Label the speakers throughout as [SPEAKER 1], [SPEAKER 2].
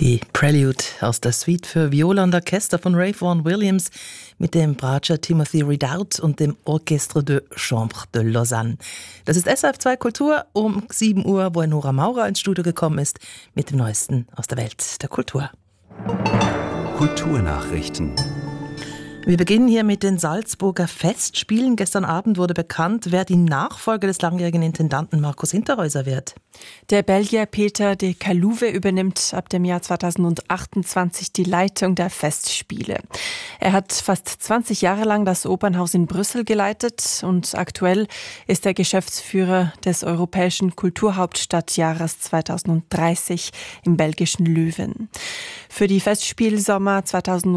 [SPEAKER 1] Die Prelude aus der Suite für Viola und Orchester von Ray Vaughan Williams mit dem Bratscher Timothy Ridout und dem Orchestre de Chambre de Lausanne. Das ist SRF 2 Kultur um 7 Uhr, wo Nora Maurer ins Studio gekommen ist mit dem Neuesten aus der Welt der Kultur.
[SPEAKER 2] Kulturnachrichten.
[SPEAKER 1] Wir beginnen hier mit den Salzburger Festspielen. Gestern Abend wurde bekannt, wer die Nachfolger des langjährigen Intendanten Markus Hinterhäuser wird.
[SPEAKER 3] Der Belgier Peter de Calouve übernimmt ab dem Jahr 2028 die Leitung der Festspiele. Er hat fast 20 Jahre lang das Opernhaus in Brüssel geleitet und aktuell ist er Geschäftsführer des Europäischen Kulturhauptstadtjahres 2030 im belgischen Löwen. Für die Festspielsommer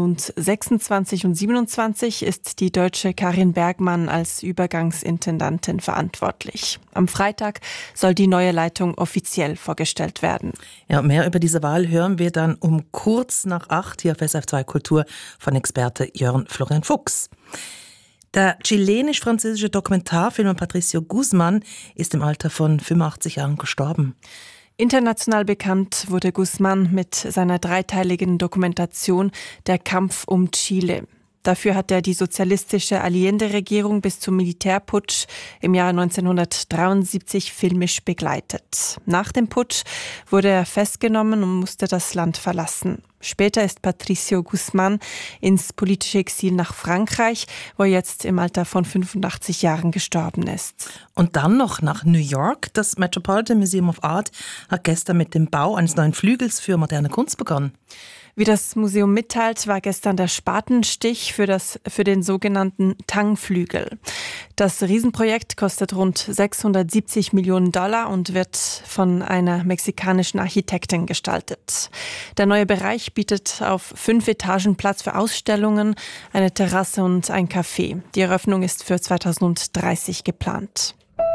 [SPEAKER 3] 2026 und 2027 ist die Deutsche Karin Bergmann als Übergangsintendantin verantwortlich. Am Freitag soll die neue Leitung offiziell vorgestellt werden.
[SPEAKER 1] Ja, mehr über diese Wahl hören wir dann um kurz nach 8 hier auf SRF 2 Kultur von Experte Jörn Florian Fuchs. Der chilenisch-französische Dokumentarfilmer Patricio Guzmán ist im Alter von 85 Jahren gestorben.
[SPEAKER 3] International bekannt wurde Guzmán mit seiner dreiteiligen Dokumentation Der Kampf um Chile. Dafür hat er die sozialistische Allende-Regierung bis zum Militärputsch im Jahr 1973 filmisch begleitet. Nach dem Putsch wurde er festgenommen und musste das Land verlassen. Später ist Patricio Guzmán ins politische Exil nach Frankreich, wo er jetzt im Alter von 85 Jahren gestorben ist.
[SPEAKER 1] Und dann noch nach New York. Das Metropolitan Museum of Art hat gestern mit dem Bau eines neuen Flügels für moderne Kunst begonnen.
[SPEAKER 3] Wie das Museum mitteilt, war gestern der Spatenstich für den sogenannten Tang-Flügel. Das Riesenprojekt kostet rund $670 Millionen und wird von einer mexikanischen Architektin gestaltet. Der neue Bereich bietet auf 5 Etagen Platz für Ausstellungen, eine Terrasse und ein Café. Die Eröffnung ist für 2030 geplant.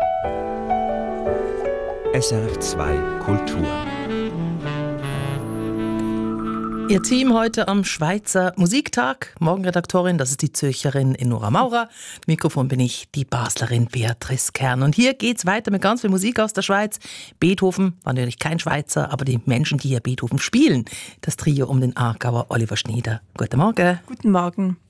[SPEAKER 2] SRF 2 Kultur.
[SPEAKER 1] Ihr Team heute am Schweizer Musiktag. Morgenredaktorin, das ist die Zürcherin Nora Maurer. Mikrofon bin ich, die Baslerin Beatrice Kern. Und hier geht's weiter mit ganz viel Musik aus der Schweiz. Beethoven war natürlich kein Schweizer, aber die Menschen, die hier Beethoven spielen. Das Trio um den Aargauer Oliver Schnieder. Guten Morgen.
[SPEAKER 3] Guten Morgen.